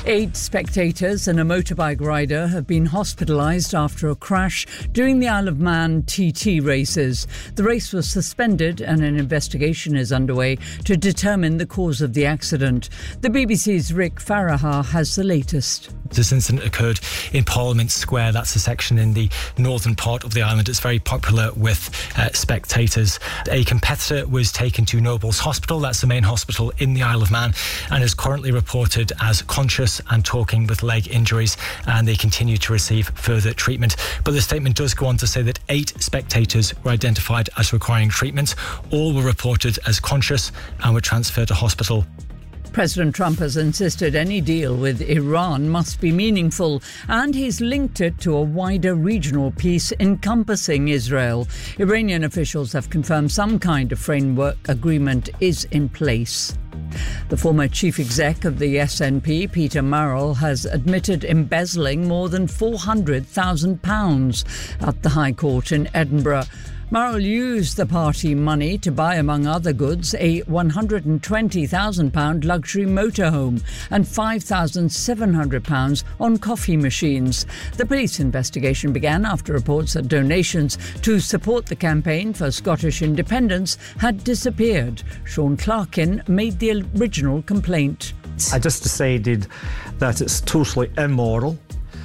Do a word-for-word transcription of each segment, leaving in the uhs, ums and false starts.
Eight spectators and a motorbike rider have been hospitalised after a crash during the Isle of Man T T races. The race was suspended and an investigation is underway to determine the cause of the accident. The B B C's Rick Farahar has the latest. This incident occurred in Parliament Square. That's a section in the northern part of the island. It's very popular with uh, spectators. A competitor was taken to Nobles Hospital. That's the main hospital in the Isle of Man, and is currently reported as conscious and talking with leg injuries, and they continue to receive further treatment. But the statement does go on to say that eight spectators were identified as requiring treatment. All were reported as conscious and were transferred to hospital. President Trump has insisted any deal with Iran must be meaningful, and he's linked it to a wider regional peace encompassing Israel. Iranian officials have confirmed some kind of framework agreement is in place. The former chief exec of the S N P, Peter Marrell, has admitted embezzling more than four hundred thousand pounds at the High Court in Edinburgh. Marrell used the party money to buy, among other goods, a one hundred twenty thousand pounds luxury motorhome and five thousand seven hundred pounds on coffee machines. The police investigation began after reports that donations to support the campaign for Scottish independence had disappeared. Sean Clarkin made the original complaint. I just decided that it's totally immoral,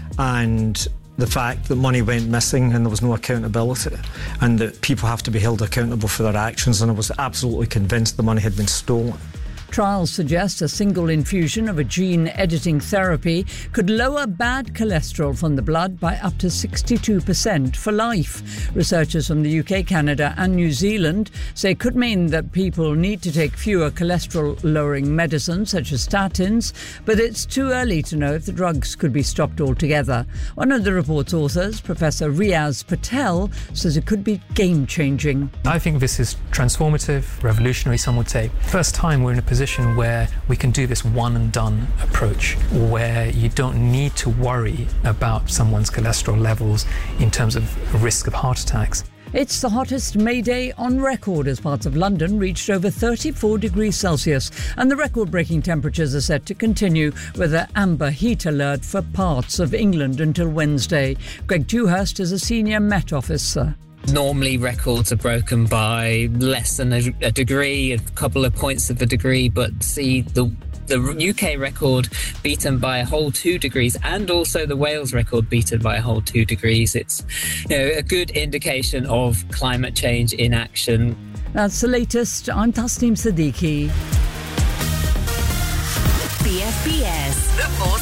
and the fact that money went missing and there was no accountability, and that people have to be held accountable for their actions, and I was absolutely convinced the money had been stolen. Trials suggest a single infusion of a gene-editing therapy could lower bad cholesterol from the blood by up to sixty-two percent for life. Researchers from the U K, Canada and New Zealand say it could mean that people need to take fewer cholesterol-lowering medicines such as statins, but it's too early to know if the drugs could be stopped altogether. One of the report's authors, Professor Riaz Patel, says it could be game-changing. I think this is transformative, revolutionary, some would say. First time we're in a position where we can do this one and done approach, where you don't need to worry about someone's cholesterol levels in terms of risk of heart attacks. It's the hottest May Day on record as parts of London reached over thirty-four degrees Celsius, and the record-breaking temperatures are set to continue with an amber heat alert for parts of England until Wednesday. Greg Dewhurst is a senior Met officer. Normally records are broken by less than a, a degree, a couple of points of a degree, but see the the U K record beaten by a whole two degrees and also the Wales record beaten by a whole two degrees. It's, you know, a good indication of climate change in action. That's the latest. I'm Tasneem Siddiqui. B F B S, the four